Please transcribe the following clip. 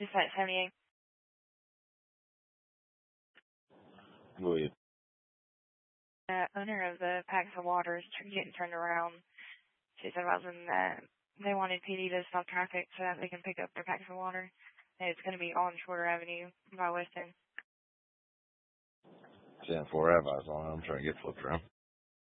Just at 78. Go ahead. Owner of the Paxton Water is getting turned around. She said about them that they wanted PD to stop traffic so that they can pick up their Paxton Water. And it's going to be on Shorter Avenue by Weston. Sent 4 rabbis on it. I'm trying to get flipped around.